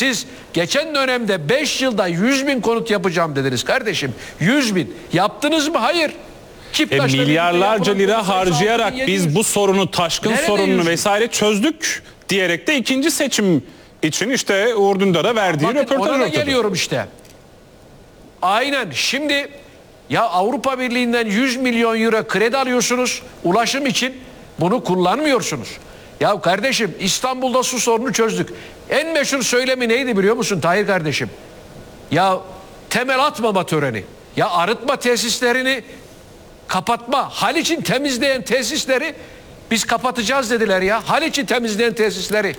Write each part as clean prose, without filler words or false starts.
siz geçen dönemde 5 yılda 100.000 konut yapacağım dediniz kardeşim. 100.000 yaptınız mı? Hayır. Milyarlarca lira harcayarak biz bu sorunu, taşkın sorununu vesaire çözdük diyerek de ikinci seçim için işte Uğur Dündar'a verdiği röportaj ortada. Ona ortada. geliyorum işte. Aynen. Şimdi ya Avrupa Birliği'nden 100 milyon euro kredi alıyorsunuz ulaşım için, bunu kullanmıyorsunuz. Ya kardeşim, İstanbul'da su sorunu çözdük. En meşhur söylemi neydi biliyor musun Tahir kardeşim? Ya temel atmama töreni. Ya arıtma tesislerini kapatma. Haliç'in temizleyen tesisleri biz kapatacağız dediler ya. Haliç'i temizleyen tesisleri.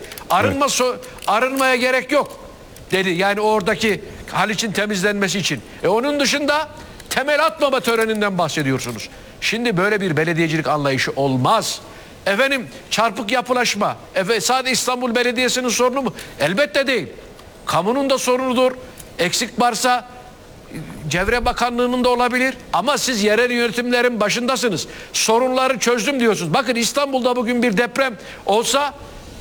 Arınmaya gerek yok dedi. Yani oradaki Haliç'in temizlenmesi için. Onun dışında temel atmama töreninden bahsediyorsunuz. Şimdi böyle bir belediyecilik anlayışı olmaz. Efendim, çarpık yapılaşma. Sadece İstanbul Belediyesi'nin sorunu mu? Elbette değil. Kamunun da sorunudur. Eksik varsa Çevre Bakanlığı'nın da olabilir. Ama siz yerel yönetimlerin başındasınız. Sorunları çözdüm diyorsunuz. Bakın, İstanbul'da bugün bir deprem olsa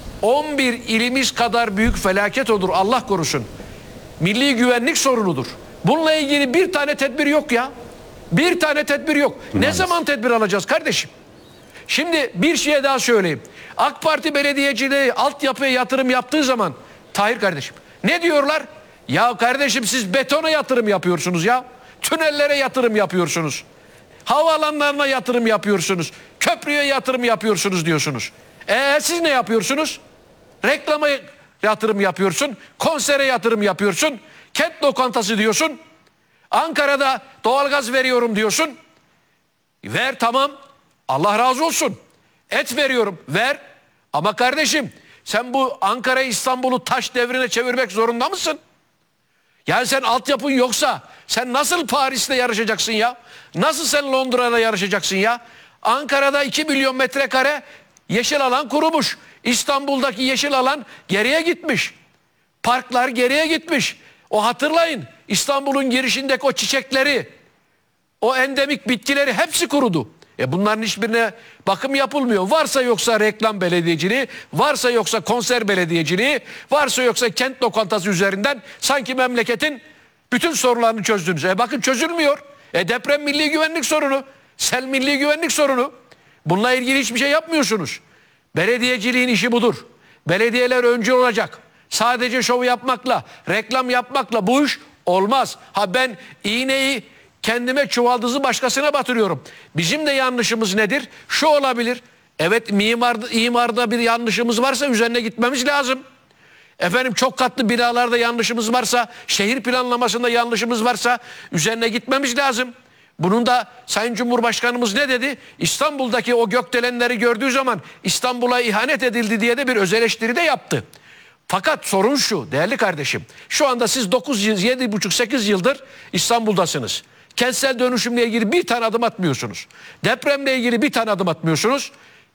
11 ilimiz kadar büyük felaket olur. Allah korusun. Milli güvenlik sorunudur. Bununla ilgili bir tane tedbir yok ya. Bir tane tedbir yok. Ne zaman tedbir alacağız kardeşim? Şimdi bir şeye daha söyleyeyim. AK Parti belediyeciliği altyapıya yatırım yaptığı zaman Tahir kardeşim ne diyorlar? Ya kardeşim, siz betona yatırım yapıyorsunuz ya. Tünellere yatırım yapıyorsunuz. Havaalanlarına yatırım yapıyorsunuz. Köprüye yatırım yapıyorsunuz diyorsunuz. Siz ne yapıyorsunuz? Reklama yatırım yapıyorsun. Konsere yatırım yapıyorsun. Kent lokantası diyorsun. Ankara'da doğalgaz veriyorum diyorsun. Ver, tamam. Allah razı olsun. Et veriyorum. Ver. Ama kardeşim, sen bu Ankara İstanbul'u taş devrine çevirmek zorunda mısın? Yani sen altyapın yoksa sen nasıl Paris'te yarışacaksın ya? Nasıl sen Londra'da yarışacaksın ya? Ankara'da 2 milyon metrekare yeşil alan kurumuş. İstanbul'daki yeşil alan geriye gitmiş. Parklar geriye gitmiş. O, hatırlayın, İstanbul'un girişindeki o çiçekleri, o endemik bitkileri hepsi kurudu. Bunların hiçbirine bakım yapılmıyor. Varsa yoksa reklam belediyeciliği, varsa yoksa konser belediyeciliği, varsa yoksa kent lokantası üzerinden sanki memleketin bütün sorunlarını çözdünüz. Bakın, çözülmüyor. Deprem milli güvenlik sorunu, sel milli güvenlik sorunu. Bununla ilgili hiçbir şey yapmıyorsunuz. Belediyeciliğin işi budur. Belediyeler öncü olacak. Sadece şov yapmakla, reklam yapmakla bu iş olmaz. Ben iğneyi kendime, çuvaldızı başkasına batırıyorum. Bizim de yanlışımız nedir? Şu olabilir. Evet, imarda bir yanlışımız varsa üzerine gitmemiz lazım. Efendim, çok katlı binalarda yanlışımız varsa, şehir planlamasında yanlışımız varsa üzerine gitmemiz lazım. Bunun da Sayın Cumhurbaşkanımız ne dedi? İstanbul'daki o gökdelenleri gördüğü zaman İstanbul'a ihanet edildi diye de bir öz eleştiri de yaptı. Fakat sorun şu değerli kardeşim. Şu anda siz 7,5-8 yıldır İstanbul'dasınız. Kentsel dönüşümle ilgili bir tane adım atmıyorsunuz. Depremle ilgili bir tane adım atmıyorsunuz.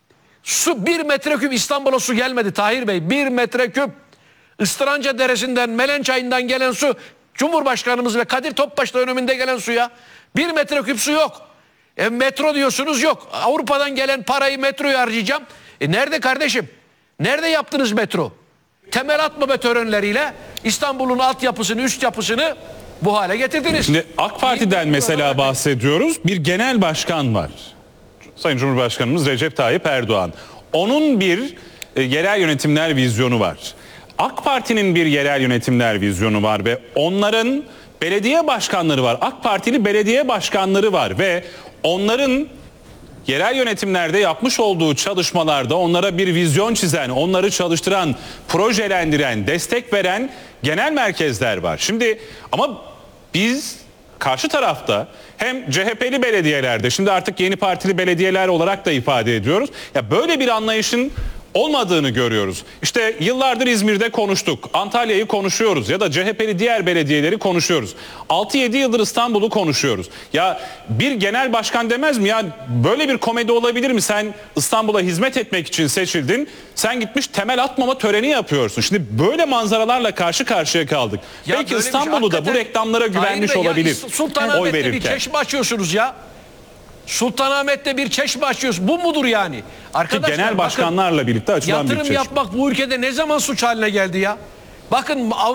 Su, 1 metreküp İstanbul'a su gelmedi Tahir Bey. 1 metreküp. Istıranca Deresi'nden, Melençay'ından gelen su, Cumhurbaşkanımız ve Kadir Topbaş döneminde gelen suya 1 metreküp su yok. Metro diyorsunuz, yok. Avrupa'dan gelen parayı metroya harcayacağım. Nerede kardeşim? Nerede yaptınız metro? Temel atmama törenleriyle İstanbul'un altyapısını, üst yapısını bu hale getirdiniz. Şimdi AK Parti'den mesela bahsediyoruz. Bir genel başkan var. Sayın Cumhurbaşkanımız Recep Tayyip Erdoğan. Onun bir yerel yönetimler vizyonu var. AK Parti'nin bir yerel yönetimler vizyonu var ve onların belediye başkanları var. AK Partili belediye başkanları var ve onların yerel yönetimlerde yapmış olduğu çalışmalarda onlara bir vizyon çizen, onları çalıştıran, projelendiren, destek veren genel merkezler var. Şimdi ama biz karşı tarafta hem CHP'li belediyelerde, şimdi artık yeni partili belediyeler olarak da ifade ediyoruz. Ya böyle bir anlayışın olmadığını görüyoruz. İşte yıllardır İzmir'de konuştuk. Antalya'yı konuşuyoruz ya da CHP'li diğer belediyeleri konuşuyoruz. 6-7 yıldır İstanbul'u konuşuyoruz. Ya bir genel başkan demez mi ya, böyle bir komedi olabilir mi? Sen İstanbul'a hizmet etmek için seçildin. Sen gitmiş temel atmama töreni yapıyorsun. Şimdi böyle manzaralarla karşı karşıya kaldık. Ya belki İstanbul'u da bu reklamlara güvenmiş olabilir. Sultanahmet'te bir çeşme açıyorsunuz ya. Sultanahmet'te bir çeşme açıyoruz. Bu mudur yani? Arkadaşlar, genel başkanlarla birlikte açılan bir çeşme. Yatırım yapmak bu ülkede ne zaman suç haline geldi ya? Bakın